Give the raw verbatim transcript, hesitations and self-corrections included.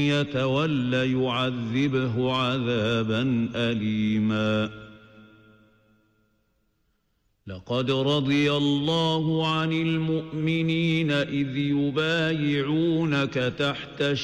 يتول يعذبه عذابا أليما لقد رضي الله عن المؤمنين إذ يبايعونك تحت